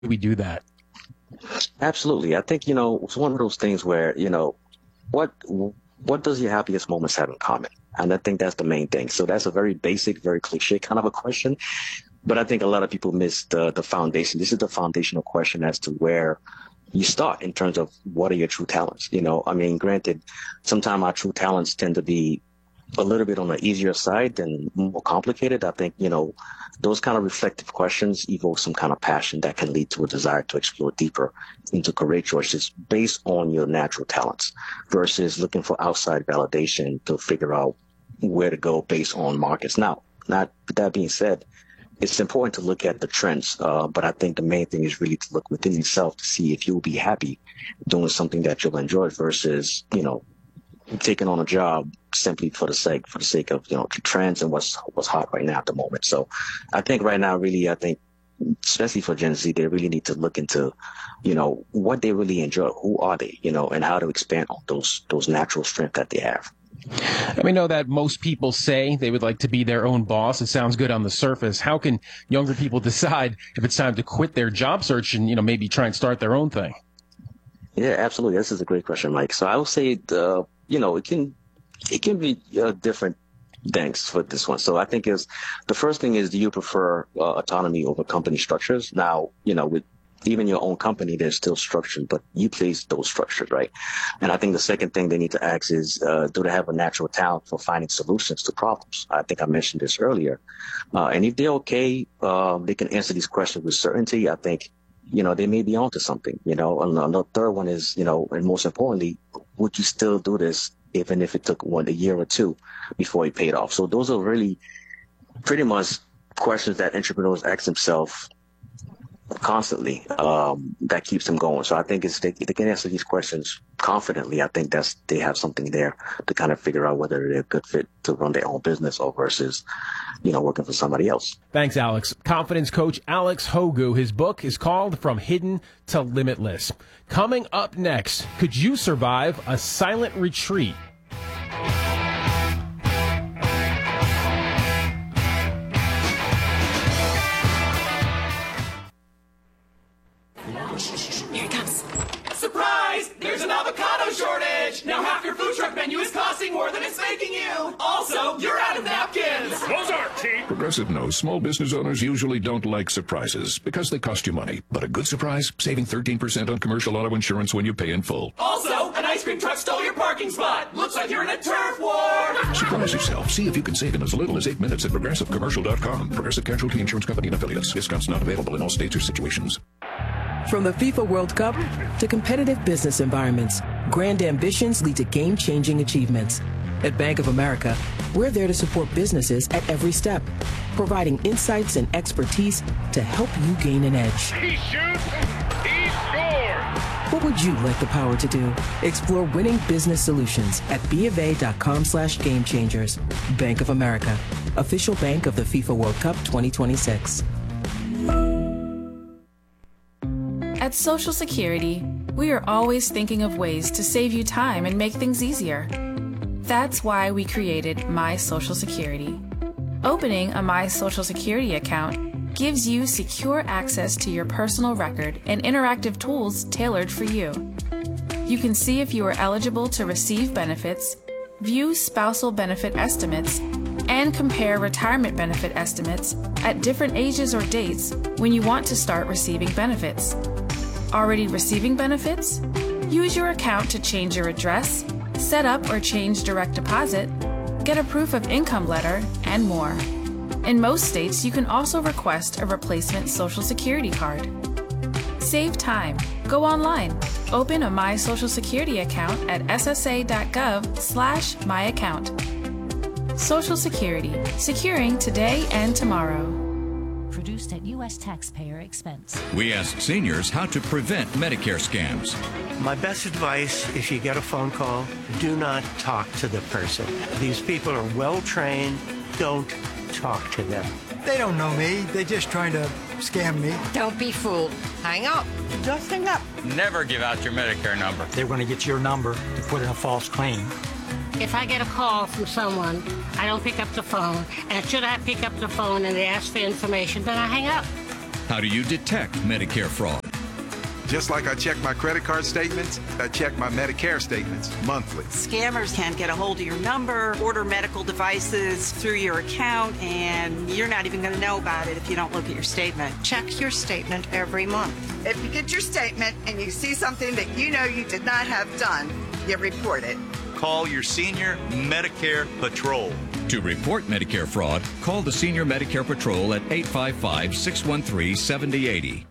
we do that? Absolutely. I think, it's one of those things where, what what does your happiest moments have in common? And I think that's the main thing. So that's a very basic, very cliche kind of a question. But I think a lot of people miss the foundation. This is the foundational question as to where you start in terms of what are your true talents. Granted, sometimes our true talents tend to be a little bit on the easier side than more complicated. I think, those kind of reflective questions evoke some kind of passion that can lead to a desire to explore deeper into career choices based on your natural talents versus looking for outside validation to figure out where to go based on markets. Now, not that being said, it's important to look at the trends, but I think the main thing is really to look within yourself to see if you'll be happy doing something that you'll enjoy versus, taking on a job simply for the sake of, the trends and what's hot right now at the moment. So I think right now, really, especially for Gen Z, they really need to look into, what they really enjoy. Who are they, and how to expand on those natural strengths that they have. And we know that most people say they would like to be their own boss. It sounds good on the surface. How can younger people decide if it's time to quit their job search and, maybe try and start their own thing? Yeah, absolutely. This is a great question, Mike. So I would say, it can be different things for this one. So I think the first thing is, do you prefer autonomy over company structures? Now, with even your own company, there's still structure, but you place those structures, right? And I think the second thing they need to ask is, do they have a natural talent for finding solutions to problems? I think I mentioned this earlier. And if they're okay, they can answer these questions with certainty. I think, they may be onto something, And the third one is, and most importantly, would you still do this even if it took a year or two before it paid off? So those are really pretty much questions that entrepreneurs ask themselves constantly, that keeps them going. So I think if they can answer these questions confidently, I think they have something there to kind of figure out whether they're a good fit to run their own business or versus, working for somebody else. Thanks, Alex. Confidence coach Alex Hogu. His book is called From Hidden to Limitless. Coming up next, could you survive a silent retreat? Here it comes. Surprise! There's an avocado shortage! Now half your food truck menu is costing more than it's making you! Also, you're out of napkins! Those aren't cheap! Progressive knows small business owners usually don't like surprises because they cost you money. But a good surprise, saving 13% on commercial auto insurance when you pay in full. Also, an ice cream truck stole your parking spot! Looks like you're in a turf war! Surprise yourself. See if you can save in as little as 8 minutes at ProgressiveCommercial.com. Progressive Casualty Insurance Company and Affiliates. Discounts not available in all states or situations. From the FIFA World Cup to competitive business environments, grand ambitions lead to game-changing achievements. At Bank of America, we're there to support businesses at every step, providing insights and expertise to help you gain an edge. He shoots, he scores! What would you like the power to do? Explore winning business solutions at BofA.com/gamechangers. Bank of America, official bank of the FIFA World Cup 2026. At Social Security, we are always thinking of ways to save you time and make things easier. That's why we created My Social Security. Opening a My Social Security account gives you secure access to your personal record and interactive tools tailored for you. You can see if you are eligible to receive benefits, view spousal benefit estimates, and compare retirement benefit estimates at different ages or dates when you want to start receiving benefits. Already receiving benefits? Use your account to change your address, set up or change direct deposit, get a proof of income letter, and more. In most states, you can also request a replacement Social Security card. Save time. Go online. Open a My Social Security account at ssa.gov/myaccount. Social Security. Securing today and tomorrow. Produced at U.S. taxpayer expense. We asked seniors how to prevent Medicare scams. My best advice, if you get a phone call, do not talk to the person. These people are well trained. Don't talk to them. They don't know me. They're just trying to scam me. Don't be fooled. Hang up. Just hang up. Never give out your Medicare number. They're going to get your number to put in a false claim. If I get a call from someone, I don't pick up the phone. And should I pick up the phone and they ask for information, then I hang up. How do you detect Medicare fraud? Just like I check my credit card statements, I check my Medicare statements monthly. Scammers can get a hold of your number, order medical devices through your account, and you're not even going to know about it if you don't look at your statement. Check your statement every month. If you get your statement and you see something that you know you did not have done, you report it. Call your Senior Medicare Patrol. To report Medicare fraud, call the Senior Medicare Patrol at 855-613-7080.